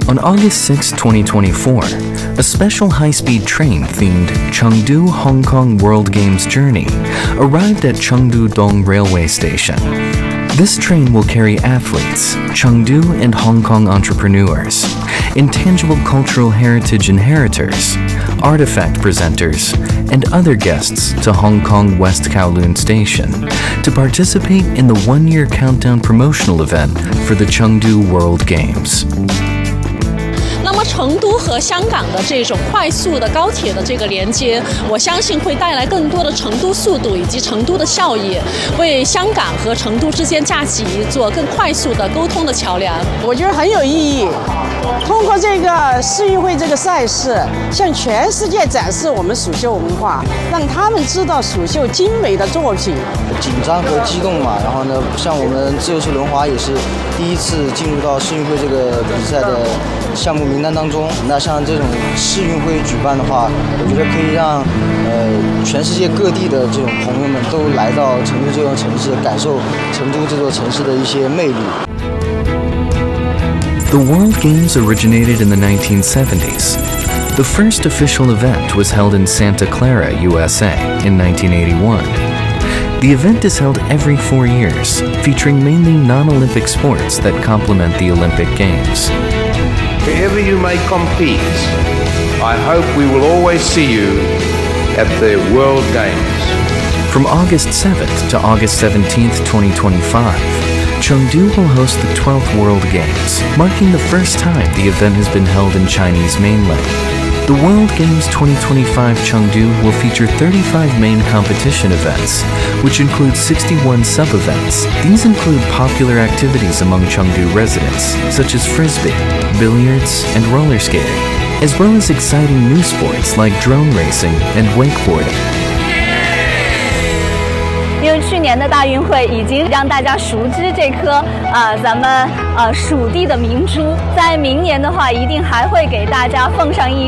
On August 6, 2024, a special high-speed train themed Chengdu Hong Kong World Games Journey arrived at Chengdu Dong Railway Station. This train will carry athletes, Chengdu and Hong Kong entrepreneurs, intangible cultural heritage inheritors, artifact presenters, and other guests to Hong Kong West Kowloon Station to participate in the one-year countdown promotional event for the Chengdu World Games. 那么成都和香港的这种快速的高铁的这个连接，我相信会带来更多的成都速度以及成都的效益，为香港和成都之间架起一座更快速的沟通的桥梁。 我觉得很有意义。通过这个世运会这个赛事，向全世界展示我们蜀绣文化，让他们知道蜀绣精美的作品。 紧张和激动嘛，然后呢，像我们自由式轮滑也是第一次进入到世运会这个比赛的项目名单当中。那像这种世运会举办的话，我觉得可以让全世界各地的这种朋友们都来到成都这座城市，感受成都这座城市的一些魅力。 The World Games originated in the 1970s. The first official event was held in Santa Clara, USA in 1981. The event is held every 4 years, featuring mainly non-Olympic sports that complement the Olympic Games. Wherever you may compete, I hope we will always see you at the World Games. From August 7th to August 17th, 2025, Chengdu will host the 12th World Games, marking the first time the event has been held in Chinese mainland. The World Games 2025 Chengdu will feature 35 main competition events, which include 61 sub-events. These include popular activities among Chengdu residents, such as frisbee, billiards, and roller skating, as well as exciting new sports like drone racing and wakeboarding. 因为去年的大运会已经让大家熟知这颗咱们蜀地的明珠，在明年的话，一定还会给大家奉上一